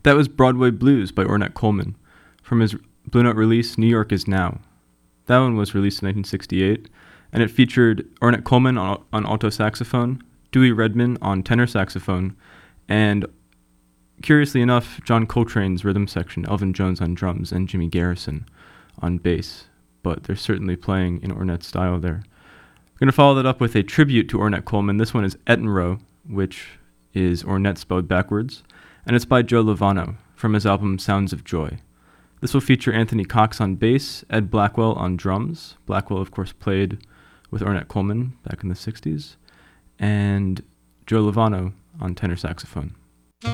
That was Broadway Blues by Ornette Coleman from his Blue Note release, New York Is Now. That one was released in 1968, and it featured Ornette Coleman on alto saxophone, Dewey Redman on tenor saxophone, and curiously enough, John Coltrane's rhythm section, Elvin Jones on drums, and Jimmy Garrison on bass. But they're certainly playing in Ornette's style there. We're going to follow that up with a tribute to Ornette Coleman. This one is Ettenroe, which is Ornette spelled backwards, and it's by Joe Lovano from his album Sounds of Joy. This will feature Anthony Cox on bass, Ed Blackwell on drums. Blackwell, of course, played with Ornette Coleman back in the 60s, and Joe Lovano on tenor saxophone.